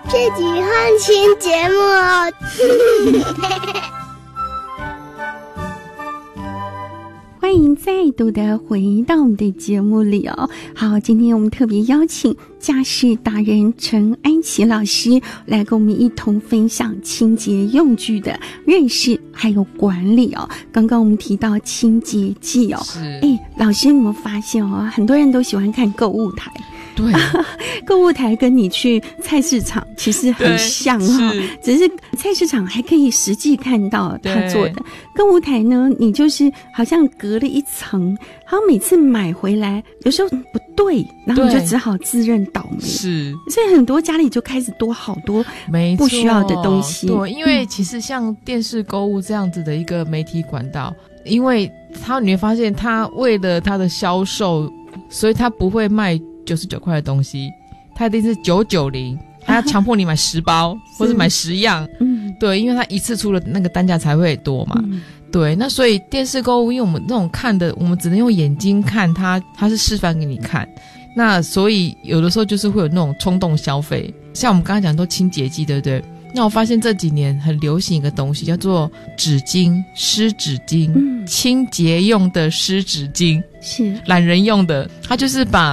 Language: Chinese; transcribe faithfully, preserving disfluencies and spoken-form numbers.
自己看新节目哦。 欢迎再度的回到我们的节目里哦。好，今天我们特别邀请家事达人陈安琪老师来跟我们一同分享清洁用具的认识还有管理哦。刚刚我们提到清洁剂哦，哎，老师你有没有发现哦，很多人都喜欢看购物台。 对， 购物台跟你去菜市场其实很像哈、哦，只是菜市场还可以实际看到他做的，购物台呢，你就是好像隔了一层，好像每次买回来有时候不对，然后你就只好自认倒霉。 是， 所以很多家里就开始多好多不需要的东西。 对，因为其实像电视购物这样子的一个媒体管道，因为他你会发现，他为了他的销售，所以他不会卖九十九块的东西，他一定是九九零，他要强迫你买十包或者买十样，嗯，对，因为他一次出的那个单价才会多嘛，嗯、对，那所以电视购物，因为我们那种看的，我们只能用眼睛看它，它是示范给你看，那所以有的时候就是会有那种冲动消费，像我们刚才讲都清洁剂，对不对？那我发现这几年很流行一个东西叫做纸巾，湿纸巾、嗯、清洁用的湿纸巾，是懒人用的，它就是把